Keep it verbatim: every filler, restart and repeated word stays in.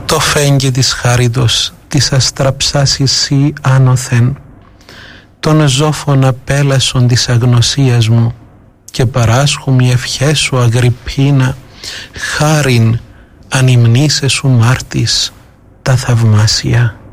το φέγγι της χάριτος της αστραψάς εσύ άνωθεν, τον ζώφων απέλασον της αγνωσίας μου και παράσχου οι ευχές σου Αγριππίνα, χάριν ανυμνήσε σου μάρτης τα θαυμάσια.